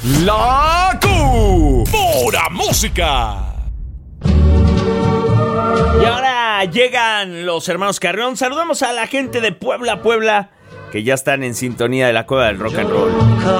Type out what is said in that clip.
La pura música. Y ahora llegan los hermanos Carrión. Saludamos a la gente de Puebla, que ya están en sintonía de la Cueva del Rock and Roll.